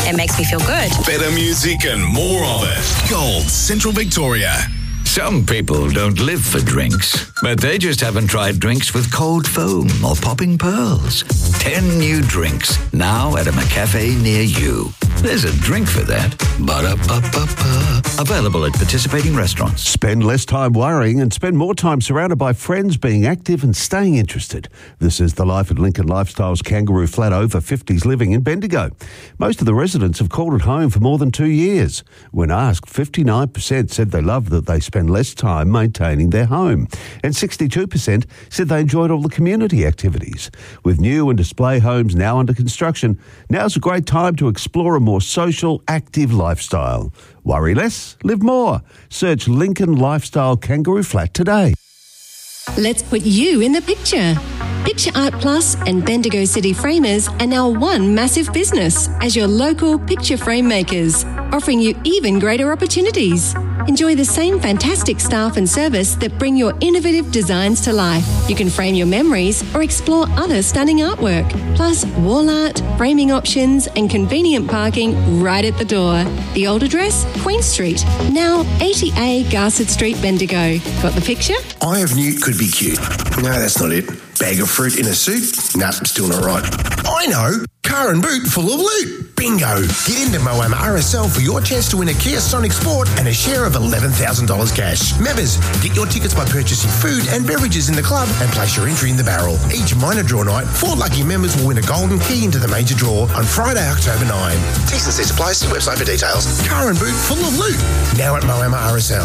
It makes me feel good. Better music and more of it. Gold Central Victoria. Some people don't live for drinks, but they just haven't tried drinks with cold foam or popping pearls. 10 new drinks now at a McCafe near you. There's a drink for that. Ba-da-ba-ba-ba. Available at participating restaurants. Spend less time worrying and spend more time surrounded by friends, being active and staying interested. This is the life at Lincoln Lifestyle's Kangaroo Flat over 50s living in Bendigo. Most of the residents have called it home for more than 2 years. When asked, 59% said they love that they spend less time maintaining their home. And 62% said they enjoyed all the community activities. With new and display homes now under construction, now's a great time to explore a more social, active lifestyle. Worry less, live more. Search Lincoln Lifestyle Kangaroo Flat today. Let's put you in the picture. Picture Art Plus and Bendigo City Framers are now one massive business as your local picture frame makers, offering you even greater opportunities. Enjoy the same fantastic staff and service that bring your innovative designs to life. You can frame your memories or explore other stunning artwork, plus wall art, framing options and convenient parking right at the door. The old address, Queen Street, now 80A Garsett Street, Bendigo. Got the picture? Eye of Newt could be cute. No, that's not it. Bag of fruit in a suit? Nah, still not right. I know! Car and boot full of loot. Bingo! Get into Moama RSL for your chance to win a Kia Sonic Sport and a share of $11,000 cash. Members, get your tickets by purchasing food and beverages in the club and place your entry in the barrel. Each minor draw night, 4 lucky members will win a golden key into the major draw on Friday, October 9. T's and C's apply. See website for details. Car and boot full of loot. Now at Moama RSL.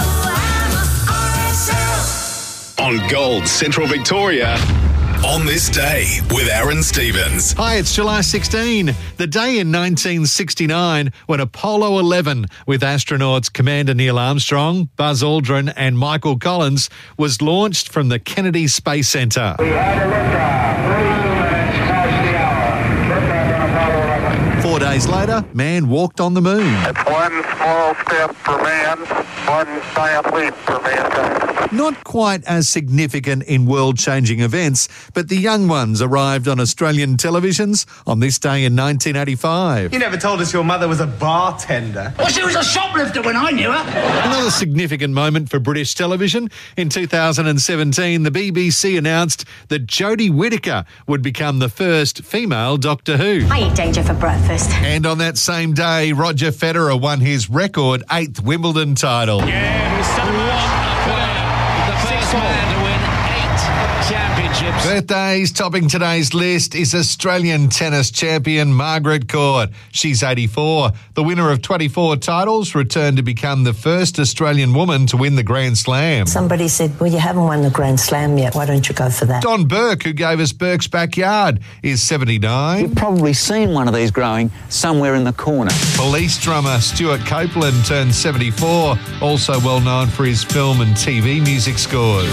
On Gold Central Victoria. On this day with Aaron Stevens. Hi, it's July 16, the day in 1969 when Apollo 11 with astronauts Commander Neil Armstrong, Buzz Aldrin and Michael Collins was launched from the Kennedy Space Center. We had a liftoff. 3 minutes past the hour. Liftoff on Apollo 11. 4 days later, man walked on the moon. It's one small step for man, one giant leap for mankind. Not quite as significant in world-changing events, but the young ones arrived on Australian televisions on this day in 1985. You never told us your mother was a bartender. Well, she was a shoplifter when I knew her. Another significant moment for British television. In 2017, the BBC announced that Jodie Whittaker would become the first female Doctor Who. I eat danger for breakfast. And on that same day, Roger Federer won his record 8th Wimbledon title. Yeah, he's still the first man to win 8 championships. Birthdays topping today's list is Australian tennis champion Margaret Court. She's 84. The winner of 24 titles returned to become the first Australian woman to win the Grand Slam. Somebody said, well, you haven't won the Grand Slam yet. Why don't you go for that? Don Burke, who gave us Burke's Backyard, is 79. You've probably seen one of these growing somewhere in the corner. Police drummer Stuart Copeland turned 74, also well known for his film and TV music scores.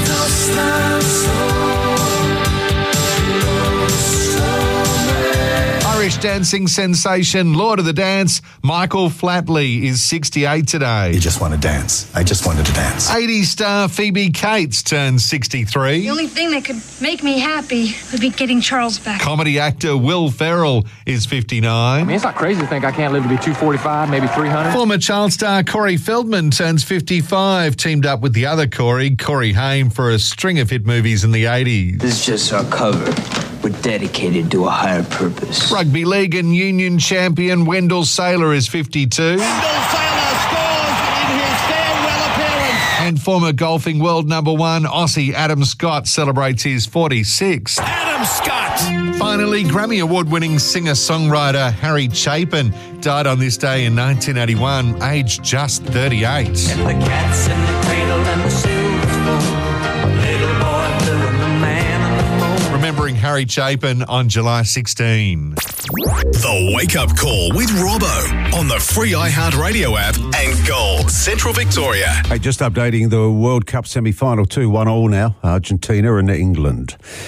Irish dancing sensation, Lord of the Dance, Michael Flatley is 68 today. You just want to dance. I just wanted to dance. 80s star Phoebe Cates turned 63. The only thing that could make me happy would be getting Charles back. Comedy actor Will Ferrell is 59. I mean, it's not crazy to think I can't live to be 245, maybe 300. Former child star Corey Feldman turns 55, teamed up with the other Corey Haim, for a string of hit movies in the 80s. This is just our cover. We're dedicated to a higher purpose. Rugby league and union champion Wendell Saylor is 52. Wendell Saylor scores in his farewell appearance. And former golfing world number 1 Aussie Adam Scott celebrates his 46th. Adam Scott! Finally, Grammy Award-winning singer-songwriter Harry Chapin died on this day in 1981, aged just 38. And the cats in the cradle and the silver spoon, little boy blue and the man on the moon. Remembering Harry Chapin on July 16. The Wake Up Call with Robbo on the free iHeartRadio app and Gold Central Victoria. Hey, just updating the World Cup semi-final 2-1 all now, Argentina and England.